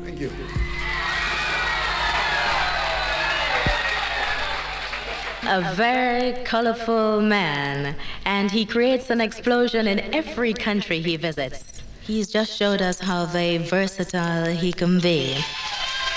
Thank you. A very colorful man, and he creates an explosion in every country he visits. He's just showed us how very versatile he can be.